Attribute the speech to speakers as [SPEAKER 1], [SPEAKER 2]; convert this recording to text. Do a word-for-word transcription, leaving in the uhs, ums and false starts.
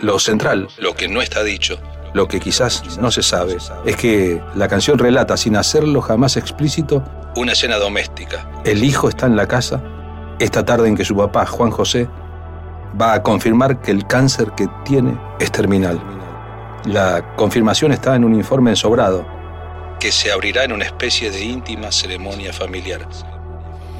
[SPEAKER 1] Lo central, lo que no está dicho, lo que quizás no se sabe, es que la canción relata, sin hacerlo jamás explícito, una escena doméstica. El hijo está en la casa, esta tarde en que su papá, Juan José, va a confirmar que el cáncer que tiene es terminal. La confirmación está en un informe ensobrado, que se abrirá en una especie de íntima ceremonia familiar.